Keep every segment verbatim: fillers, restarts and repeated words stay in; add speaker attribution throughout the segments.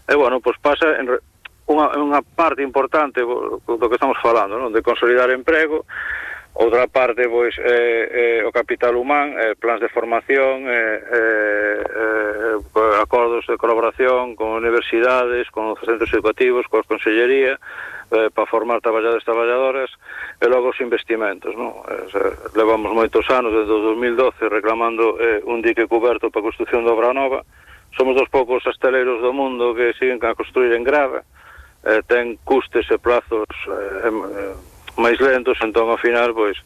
Speaker 1: E, bueno, pois pasa en unha, unha parte importante do que estamos falando, non? De consolidar emprego. Outra parte, pois, é, é o capital humán, é, plans de formación, é, é, é, acordos de colaboración con universidades, con os centros educativos, coa consellería, é, para formar traballadores e traballadoras, e logo os investimentos, non? É, levamos moitos anos, desde o dos mil doce, reclamando é, un dique cuberto para a construción de obra nova. Somos dos poucos asteleiros do mundo que siguen a construir en grava, é, ten custes e plazos é, é, máis lentos, entón ao final pois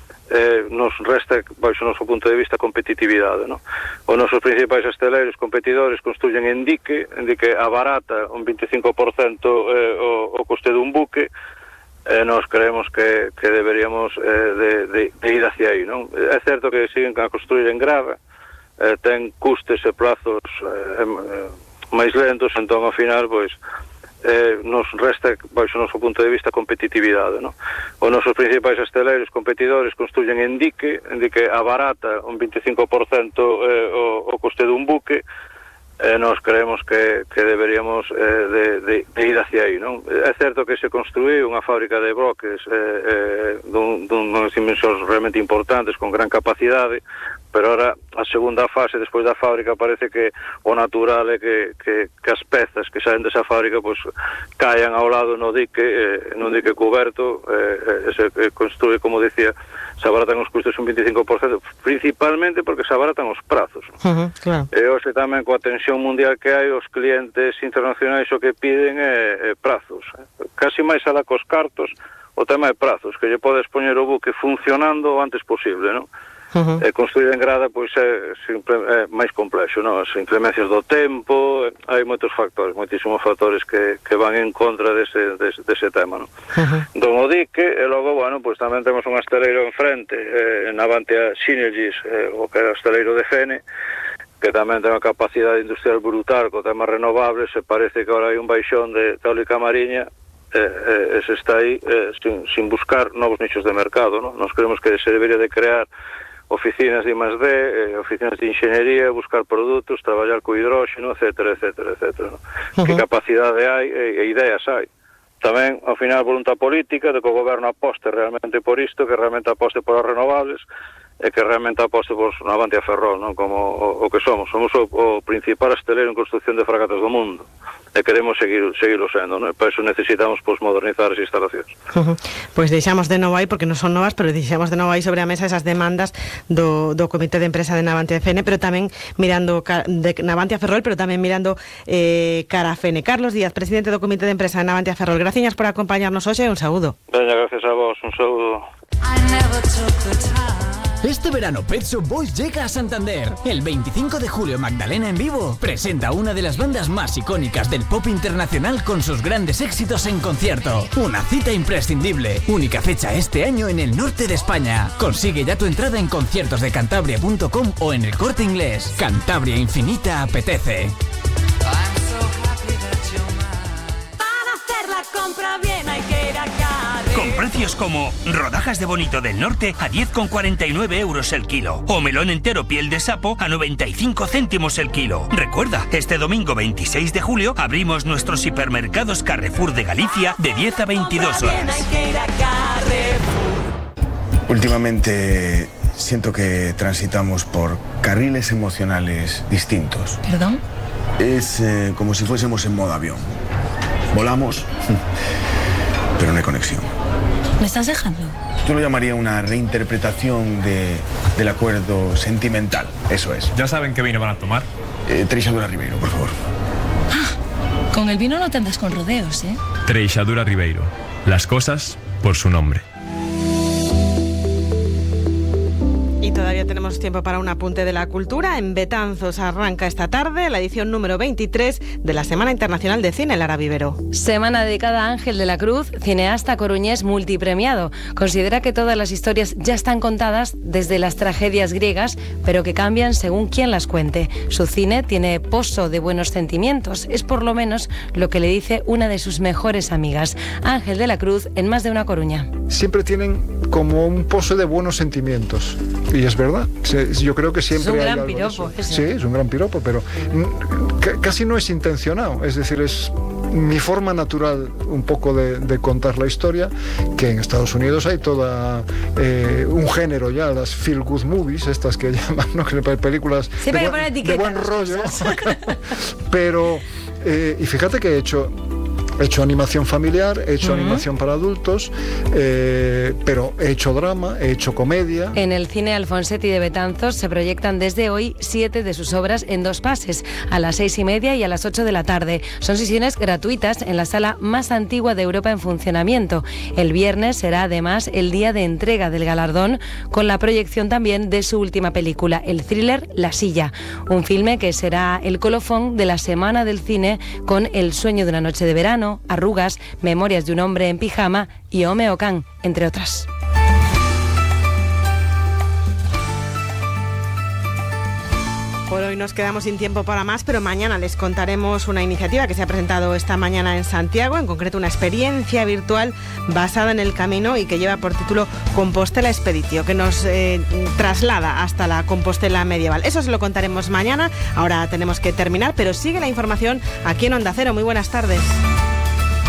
Speaker 1: eh, nos resta, baixo o noso punto de vista, competitividade, non? Os nosos principais asteleiros competidores construyen en dique, en dique abarata un veinticinco por ciento eh, o, o coste dun buque, e eh, nos creemos que, que deberíamos eh, de, de, de ir hacia aí, non? É certo que siguen a construir en grava, eh, ten custes e plazos eh, eh, máis lentos, entón ao final pois Eh, nos resta, baixo o noso punto de vista, competitividade, non? Os nosos principais asteleiros competidores construyen en dique, en dique abarata un veinticinco por ciento eh, o, o coste dun buque, e eh, nos creemos que, que deberíamos eh, de, de, de ir hacia aí, non? É certo que se construiu unha fábrica de bloques eh, eh, dun, dunhas dimensións realmente importantes, con gran capacidade, pero ahora a segunda fase despois da fábrica parece que o natural é que, que, que as pezas que saen desa fábrica pois caian ao lado no dique, eh, no dique cuberto, eh, eh, se eh, construe, como decía, se abaratan os custos un veinticinco por ciento, principalmente porque se abaratan os prazos.
Speaker 2: Uh-huh, claro.
Speaker 1: E hoxe tamén coa tensión mundial que hai, os clientes internacionais o que piden é, é prazos. Casi máis alá cos cartos, o tema é prazos, que lle podes poñer o buque funcionando o antes posible, non? Uh-huh. E construir en grada pois é, simple, é máis complexo, non? As inclemencias do tempo, hai moitos factores, moitísimos factores que, que van en contra dese, dese, dese tema, non? Uh-huh. Don o dique, e logo, bueno, pois tamén temos un asteleiro enfrente, eh, en Navantia Synergies, eh, o que era o asteleiro de Fene, que tamén ten unha capacidade industrial brutal co tema renovables, e parece que ahora hai un baixón de eólica mariña, e eh, eh, se está aí eh, sin, sin buscar novos nichos de mercado, non? Nos creemos que se debería de crear oficinas de I más D, eh, oficinas de inxeniería, buscar produtos, traballar co hidróxeno, etcétera, etcétera, etcétera. Uh-huh. Que capacidade hai e, e ideas hai. Tamén, ao final, voluntad política de que o goberno aposte realmente por isto, que realmente aposte por as renovables, e que realmente aposte por Navantia Ferrol, non? Como o, o que somos. Somos o, o principal asteleiro en construcción de fragatas do mundo, e queremos seguir seguirlo sendo, non? E para iso necesitamos pois, modernizar as instalacións.
Speaker 2: Uh-huh. Pois deixamos de novo aí, porque non son novas, pero deixamos de novo aí sobre a mesa esas demandas do, do Comité de Empresa de Navantia F N, pero tamén mirando de Navantia Ferrol, pero tamén mirando eh, cara a F N. Carlos Díaz, presidente do Comité de Empresa de Navantia Ferrol, gracias por acompañarnos hoxe, un saúdo.
Speaker 1: Veña, gracias a vos, un saúdo.
Speaker 3: Este verano Pet Shop Boys llega a Santander. El veinticinco de julio Magdalena en vivo presenta una de las bandas más icónicas del pop internacional con sus grandes éxitos en concierto. Una cita imprescindible. Única fecha este año en el norte de España. Consigue ya tu entrada en conciertos de cantabria punto com o en el Corte Inglés. Cantabria Infinita apetece.
Speaker 4: Para hacer la compra bien hay que ir a Carrefour.
Speaker 5: Con precios como rodajas de bonito del norte a diez con cuarenta y nueve euros el kilo o melón entero piel de sapo a noventa y cinco céntimos el kilo. Recuerda, este domingo veintiséis de julio abrimos nuestros hipermercados Carrefour de Galicia de diez a veintidós horas.
Speaker 6: Últimamente siento que transitamos por carriles emocionales distintos.
Speaker 7: ¿Perdón?
Speaker 6: Es eh, como si fuésemos en modo avión. Volamos, pero no hay conexión.
Speaker 7: ¿Me estás dejando?
Speaker 6: Yo lo llamaría una reinterpretación de, del acuerdo sentimental, eso es.
Speaker 8: ¿Ya saben qué vino van a tomar?
Speaker 6: Eh, Treixadura Ribeiro, por favor.
Speaker 7: Ah, con el vino no te andas con rodeos, ¿eh?
Speaker 8: Treixadura Ribeiro. Las cosas por su nombre.
Speaker 2: Y todavía tenemos tiempo para un apunte de la cultura. En Betanzos arranca esta tarde la edición número veintitrés de la Semana Internacional de Cine, Lara Vivero.
Speaker 9: Semana dedicada a Ángel de la Cruz, cineasta coruñés multipremiado. Considera que todas las historias ya están contadas desde las tragedias griegas, pero que cambian según quien las cuente. Su cine tiene pozo de buenos sentimientos, es por lo menos lo que le dice una de sus mejores amigas. Ángel de la Cruz en Más de una Coruña.
Speaker 10: Siempre tienen como un pozo de buenos sentimientos. Y es verdad verdad. Yo creo que siempre
Speaker 9: es un
Speaker 10: hay
Speaker 9: gran
Speaker 10: algo
Speaker 9: piropo
Speaker 10: de eso.
Speaker 9: ese.
Speaker 10: Sí, es un gran piropo, pero casi no es intencionado. Es decir, es mi forma natural un poco de, de contar la historia, que en Estados Unidos hay toda eh, un género ya, las feel good movies, estas que llaman, ¿no? Que películas
Speaker 9: sí,
Speaker 10: de,
Speaker 9: buen,
Speaker 10: buen, de buen rollo. Pero, eh, y fíjate que he hecho... He hecho animación familiar, he hecho uh-huh. animación para adultos, eh, pero he hecho drama, he hecho comedia.
Speaker 9: En el cine Alfonsetti de Betanzos se proyectan desde hoy siete de sus obras en dos pases, a las seis y media y a las ocho de la tarde. Son sesiones gratuitas en la sala más antigua de Europa en funcionamiento. El viernes será además el día de entrega del galardón, con la proyección también de su última película, el thriller La Silla, un filme que será el colofón de la Semana del Cine, con El sueño de una noche de verano, Arrugas, Memorias de un hombre en pijama y Ome Okan, entre otras.
Speaker 2: Por hoy nos quedamos sin tiempo para más, pero mañana les contaremos una iniciativa que se ha presentado esta mañana en Santiago, en concreto una experiencia virtual basada en el camino y que lleva por título Compostela Expeditio, que nos eh, traslada hasta la Compostela medieval. Eso se lo contaremos mañana. Ahora tenemos que terminar, pero sigue la información aquí en Onda Cero. Muy buenas tardes.